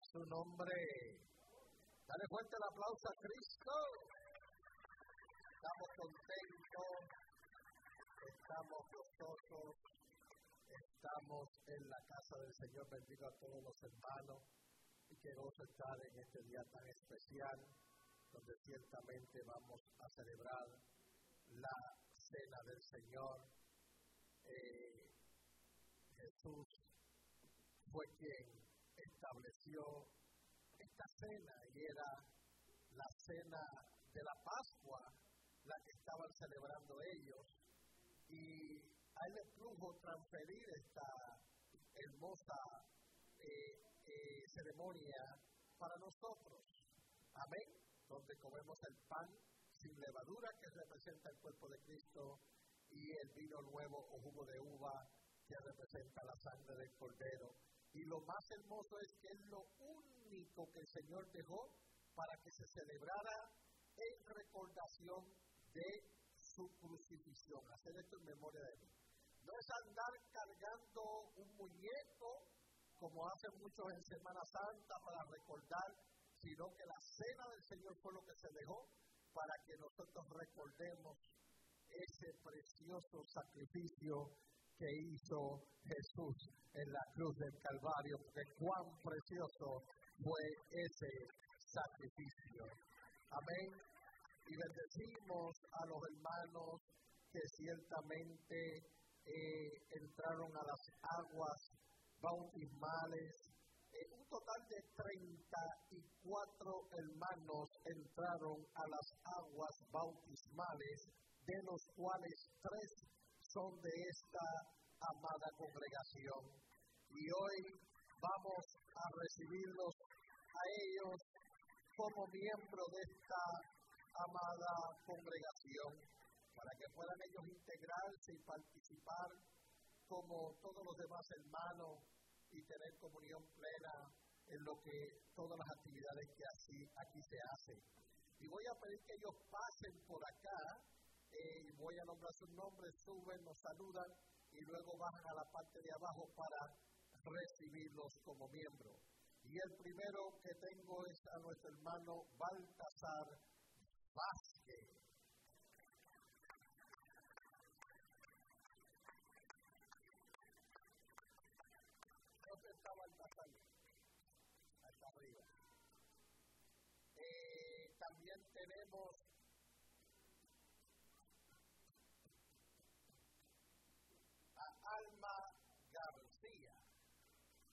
su nombre. Dale fuerte el aplauso a Cristo. Estamos contentos, estamos gozosos, estamos en la casa del Señor. Bendigo a todos los hermanos y que gozo estar en este día tan especial, donde ciertamente vamos a celebrar la cena del Señor. Jesús fue quien estableció esta cena y era la cena de la Pascua, la que estaban celebrando ellos, y a él le plugo transferir esta hermosa ceremonia para nosotros. Amén. Donde comemos el pan sin levadura, que representa el cuerpo de Cristo, y el vino nuevo o jugo de uva, que representa la sangre del Cordero. Y lo más hermoso es que es lo único que el Señor dejó para que se celebrara en recordación de su crucifixión. Hacer esto en memoria de mí. No es andar cargando un muñeco, como hacen muchos en Semana Santa para recordar, sino que la cena del Señor fue lo que se dejó para que nosotros recordemos ese precioso sacrificio que hizo Jesús en la cruz del Calvario, porque cuán precioso fue ese sacrificio. Amén. Y bendecimos a los hermanos que ciertamente entraron a las aguas bautismales. Un total de 34 hermanos entraron a las aguas bautismales, de los cuales 3 son de esta amada congregación. Y hoy vamos a recibirlos a ellos como miembros de esta amada congregación, para que puedan ellos integrarse y participar como todos los demás hermanos y tener comunión plena en lo que todas las actividades que aquí se hacen. Y voy a pedir que ellos pasen por acá. Voy a nombrar sus nombres, suben, nos saludan y luego bajan a la parte de abajo para recibirlos como miembros. Y el primero que tengo es a nuestro hermano Baltasar Vázquez. ¿Dónde está Baltasar? Hasta arriba. También tenemos